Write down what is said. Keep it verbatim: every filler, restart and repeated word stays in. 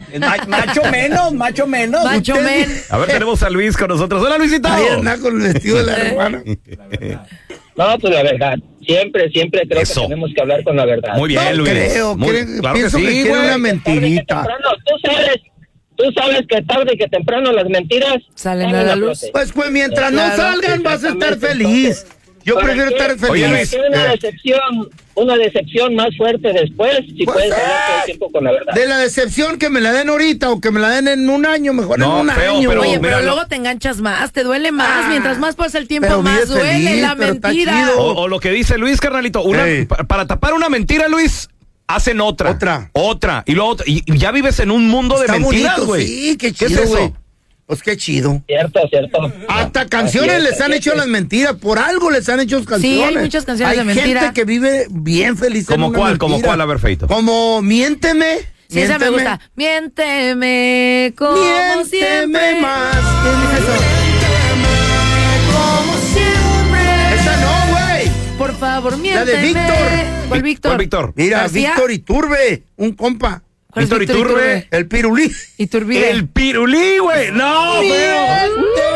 Macho menos, macho menos. Macho men. A ver, tenemos a Luis con nosotros. Hola, Luisito. Ahí anda con el vestido de la hermana. No, pues la verdad. Siempre, siempre creo Eso. que tenemos que hablar con la verdad. Muy bien, No Luis. creo, Muy, creo- claro que pienso sí, que quiere güey. una Tarde que mentirita. temprano, tú sabes, tú sabes que tarde que temprano las mentiras Salen a la luz. flote. Pues, pues mientras no Claro. salgan vas a estar feliz. Yo ¿Para prefiero qué? estar Oye, feliz. Luis, ¿Para qué una Eh, decepción, una decepción más fuerte después si Pues, puedes hablar todo ah, el tiempo con la verdad? De la decepción que me la den ahorita o que me la den en un año, mejor No, en un feo, año. pero- Oye, mira, pero lo- luego te enganchas más, te duele más. Ah, Mientras más pasa el tiempo, pero más vives duele feliz, la pero está mentira. chido. O, o lo que dice Luis, carnalito, una, Ey. pa- para tapar una mentira, Luis, hacen otra. Otra. Otra. Y luego otra. Y, y ya vives en un mundo Está de mentiras, bonito, güey. sí, qué ¿Qué chido, es eso? güey. Pues qué chido. Cierto, cierto. Hasta Así canciones es, les han así hecho es. las mentiras, por algo les han hecho canciones. hay muchas canciones Hay de mentira. gente que vive bien feliz en ¿Como una cuál? ¿Como mentira. cuál? A ver, Feito. Como Miénteme. Sí, esa me Miénteme. gusta. Miénteme como Miénteme siempre. más. ¿Qué es eso? Como siempre. Esa no, güey. Por favor, La miénteme. de Víctor. ¿Cuál Víctor? ¿Cuál Víctor? Mira, ¿García? Víctor Iturbe, un compa. ¿Cuál es Víctor Iturbe. El pirulí. Iturbide. El pirulí, güey. No, pero.